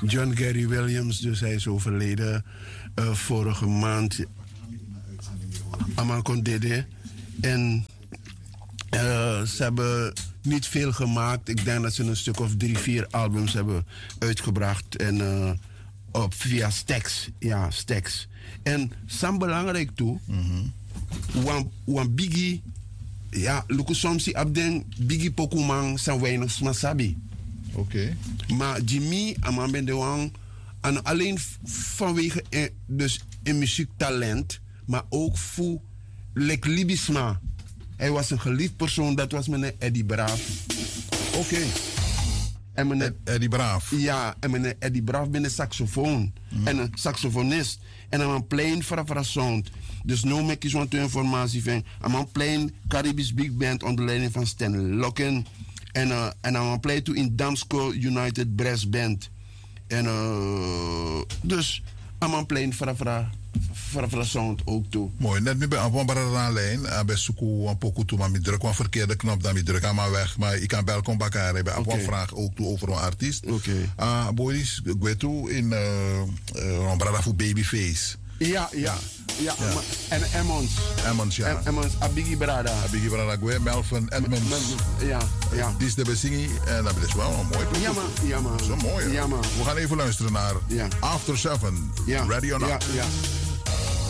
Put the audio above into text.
John Gary Williams, dus hij is overleden vorige maand. Aman Kondede. En ze hebben niet veel gemaakt. Ik denk dat ze een stuk of 3-4 albums hebben uitgebracht. En via Stax. Ja, Stax. En sam belangrijk toe. Want Biggie. Ja, luku soms abden Biggie Pokumang zijn weinig smasabi. Oké. Maar Jimmy, Aman Bendewang. En alleen vanwege dus een muziektalent. Maar ook voor libisma. Hij was een geliefd persoon, dat was meneer Eddie Braaf. Oké. En meneer Eddie Braaf. Ja, en meneer Eddie Braaf ben een saxofoon. En een saxofonist. En een plein sound. Dus nu maak ik zo'n informatie van. Een plein Caribisch Big Band onder leiding van Stanley Locken. En een plein toe in Damsko United Brass Band. En dus een plein sound ook toe. Mooi, net nu bij een lijn, bij Suku en Poku toe, maar met druk, een verkeerde knop, dan met druk aan maar weg. Maar ik kan bel komen bij een vraag ook toe over een artiest. Oké. Boris, ik weet toe in een brada voor Babyface. Ja. En Emmons, ja. Emmons, Abiggy Brada. Abiggy Brada, Melvin, Edmonds. Ja. Die is de bezingie en dat is wel een mooi project. Ja, man. Zo mooi. Ja, man. We gaan even luisteren naar After 7, Ja. Ready or Not. Ja.